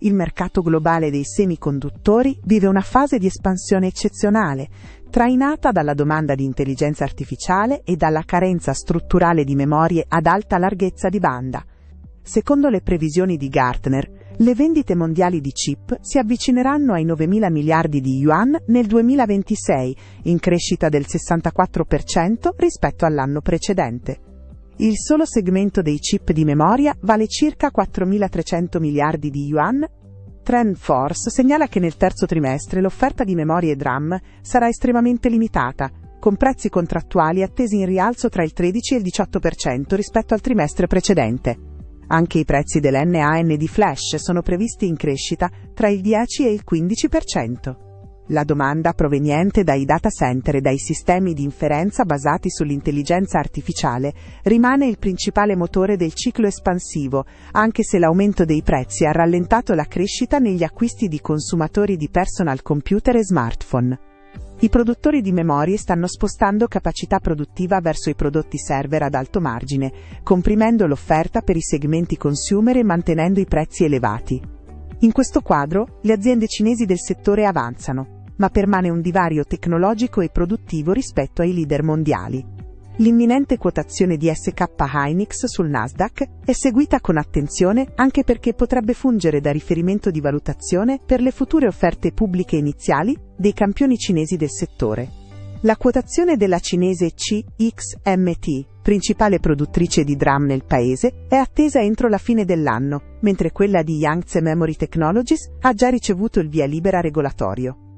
Il mercato globale dei semiconduttori vive una fase di espansione eccezionale, trainata dalla domanda di intelligenza artificiale e dalla carenza strutturale di memorie ad alta larghezza di banda. Secondo le previsioni di Gartner, le vendite mondiali di chip si avvicineranno ai 9.000 miliardi di yuan nel 2026, in crescita del 64% rispetto all'anno precedente. Il solo segmento dei chip di memoria vale circa 4.300 miliardi di yuan. TrendForce segnala che nel terzo trimestre l'offerta di memorie DRAM sarà estremamente limitata, con prezzi contrattuali attesi in rialzo tra il 13 e il 18% rispetto al trimestre precedente. Anche i prezzi dell'NAND flash sono previsti in crescita tra il 10 e il 15%. La domanda proveniente dai data center e dai sistemi di inferenza basati sull'intelligenza artificiale rimane il principale motore del ciclo espansivo, anche se l'aumento dei prezzi ha rallentato la crescita negli acquisti di consumatori di personal computer e smartphone. I produttori di memorie stanno spostando capacità produttiva verso i prodotti server ad alto margine, comprimendo l'offerta per i segmenti consumer e mantenendo i prezzi elevati. In questo quadro, le aziende cinesi del settore avanzano, ma permane un divario tecnologico e produttivo rispetto ai leader mondiali. L'imminente quotazione di SK Hynix sul Nasdaq è seguita con attenzione anche perché potrebbe fungere da riferimento di valutazione per le future offerte pubbliche iniziali dei campioni cinesi del settore. La quotazione della cinese CXMT, principale produttrice di DRAM nel paese, è attesa entro la fine dell'anno, mentre quella di Yangtze Memory Technologies ha già ricevuto il via libera regolatorio.